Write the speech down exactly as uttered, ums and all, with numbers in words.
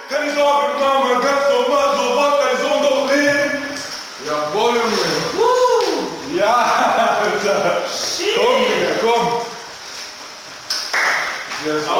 Geen zorgen, mama, dat is nog maar zo wat en zonder in. Ja, mooi jongen. Woe! Ja, kom hier, kom. Yes.